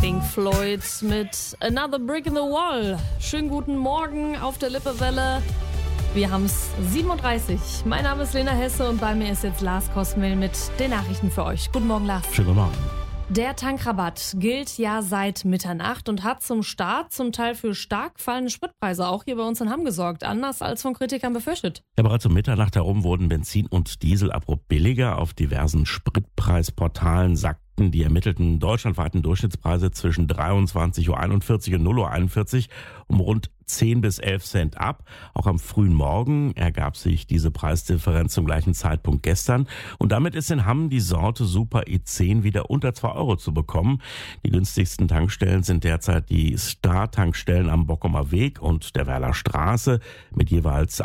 Pink Floyd mit Another Brick in the Wall. Schönen guten Morgen auf der Lippewelle. Wir haben es 37. Mein Name ist Lena Hesse und bei mir ist jetzt Lars Kosmel mit den Nachrichten für euch. Guten Morgen, Lars. Schönen guten Morgen. Der Tankrabatt gilt ja seit Mitternacht und hat zum Start zum Teil für stark fallende Spritpreise auch hier bei uns in Hamm gesorgt, anders als von Kritikern befürchtet. Ja, bereits um Mitternacht herum wurden Benzin und Diesel abrupt billiger. Auf diversen Spritpreisportalen sackten die ermittelten deutschlandweiten Durchschnittspreise zwischen 23.41 Uhr und 0.41 Uhr um rund 10 bis 11 Cent ab. Auch am frühen Morgen ergab sich diese Preisdifferenz zum gleichen Zeitpunkt gestern. Und damit ist in Hamm die Sorte Super E10 wieder unter 2 Euro zu bekommen. Die günstigsten Tankstellen sind derzeit die Star-Tankstellen am Bockumer Weg und der Werler Straße mit jeweils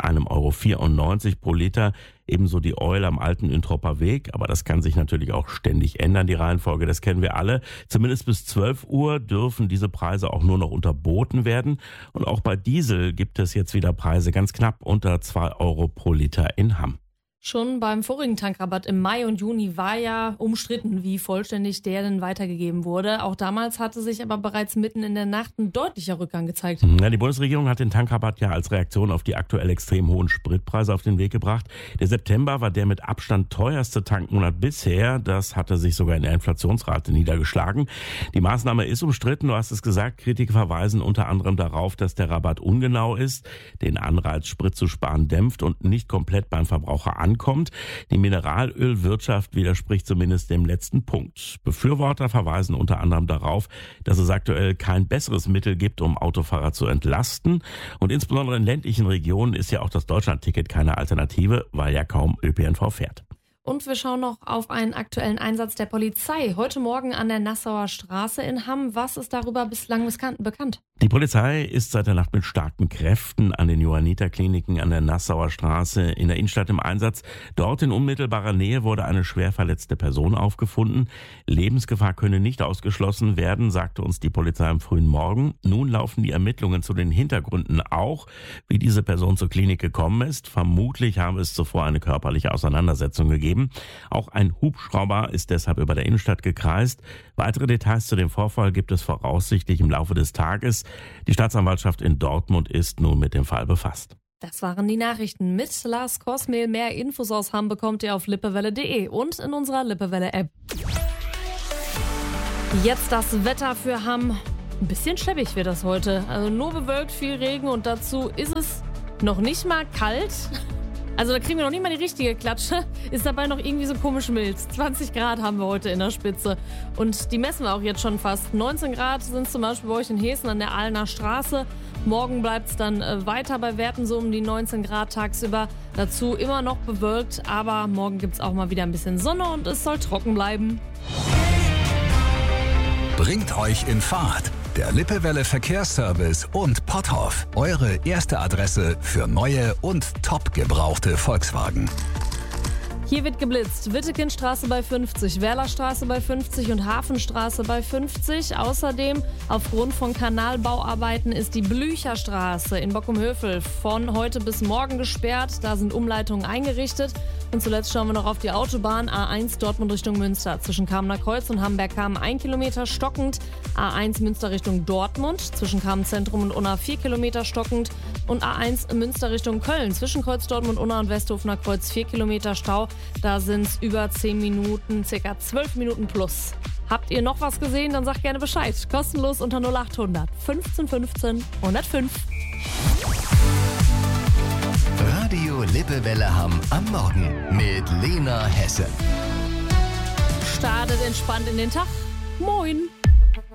1,94 Euro pro Liter. Ebenso die Eul am alten Üntropper Weg. Aber das kann sich natürlich auch ständig ändern, die Reihenfolge. Das kennen wir alle. Zumindest bis 12 Uhr dürfen diese Preise auch nur noch unterboten werden. Und auch bei Diesel gibt es jetzt wieder Preise ganz knapp unter 2 Euro pro Liter in Hamm. Schon beim vorigen Tankrabatt im Mai und Juni war ja umstritten, wie vollständig der denn weitergegeben wurde. Auch damals hatte sich aber bereits mitten in der Nacht ein deutlicher Rückgang gezeigt. Ja, die Bundesregierung hat den Tankrabatt ja als Reaktion auf die aktuell extrem hohen Spritpreise auf den Weg gebracht. Der September war der mit Abstand teuerste Tankmonat bisher. Das hatte sich sogar in der Inflationsrate niedergeschlagen. Die Maßnahme ist umstritten, du hast es gesagt. Kritiker verweisen unter anderem darauf, dass der Rabatt ungenau ist, den Anreiz, Sprit zu sparen, dämpft und nicht komplett beim Verbraucher ankommt. Die Mineralölwirtschaft widerspricht zumindest dem letzten Punkt. Befürworter verweisen unter anderem darauf, dass es aktuell kein besseres Mittel gibt, um Autofahrer zu entlasten. Und insbesondere in ländlichen Regionen ist ja auch das Deutschlandticket keine Alternative, weil ja kaum ÖPNV fährt. Und wir schauen noch auf einen aktuellen Einsatz der Polizei. Heute Morgen an der Nassauer Straße in Hamm. Was ist darüber bislang bekannt? Die Polizei ist seit der Nacht mit starken Kräften an den Johanniter-Kliniken an der Nassauer Straße in der Innenstadt im Einsatz. Dort in unmittelbarer Nähe wurde eine schwer verletzte Person aufgefunden. Lebensgefahr könne nicht ausgeschlossen werden, sagte uns die Polizei am frühen Morgen. Nun laufen die Ermittlungen zu den Hintergründen auch, wie diese Person zur Klinik gekommen ist. Vermutlich habe es zuvor eine körperliche Auseinandersetzung gegeben. Auch ein Hubschrauber ist deshalb über der Innenstadt gekreist. Weitere Details zu dem Vorfall gibt es voraussichtlich im Laufe des Tages. Die Staatsanwaltschaft in Dortmund ist nun mit dem Fall befasst. Das waren die Nachrichten mit Lars Kosmel. Mehr Infos aus Hamm bekommt ihr auf lippewelle.de und in unserer Lippewelle-App. Jetzt das Wetter für Hamm. Ein bisschen schäbig wird das heute. Also nur bewölkt, viel Regen und dazu ist es noch nicht mal kalt. Also da kriegen wir noch nicht mal die richtige Klatsche. Ist dabei noch irgendwie so komisch mild. 20 Grad haben wir heute in der Spitze. Und die messen wir auch jetzt schon fast. 19 Grad sind es zum Beispiel bei euch in Hessen an der Ahlener Straße. Morgen bleibt es dann weiter bei Werten so um die 19 Grad tagsüber. Dazu immer noch bewölkt, aber morgen gibt es auch mal wieder ein bisschen Sonne und es soll trocken bleiben. Bringt euch in Fahrt. Der Lippewelle Verkehrsservice und Potthoff. Eure erste Adresse für neue und top gebrauchte Volkswagen. Hier wird geblitzt. Wittekindstraße bei 50, Werlerstraße bei 50 und Hafenstraße bei 50. Außerdem aufgrund von Kanalbauarbeiten ist die Blücherstraße in Bockum-Hövel von heute bis morgen gesperrt. Da sind Umleitungen eingerichtet. Und zuletzt schauen wir noch auf die Autobahn A1 Dortmund Richtung Münster. Zwischen Kamener Kreuz und Hamberg-Kamen 1 Kilometer stockend. A1 Münster Richtung Dortmund. Zwischen Kamen Zentrum und Unna 4 Kilometer stockend. Und A1 Münster Richtung Köln. Zwischen Kreuz Dortmund, Unna und Westhofener Kreuz 4 Kilometer Stau. Da sind es über 10 Minuten, circa 12 Minuten plus. Habt ihr noch was gesehen? Dann sagt gerne Bescheid. Kostenlos unter 0800 15 15 105. Radio Lippewelle Hamm am Morgen mit Lena Hesse. Startet entspannt in den Tag. Moin!